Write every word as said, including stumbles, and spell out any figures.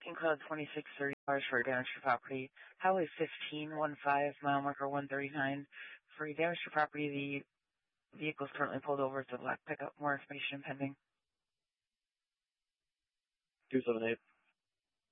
Booking code twenty-six thirty dollars for damage to property. Highway fifteen one five, mile marker one thirty-nine. For damage to property, the vehicle is currently pulled over to the black pickup. More information pending. two seven eight.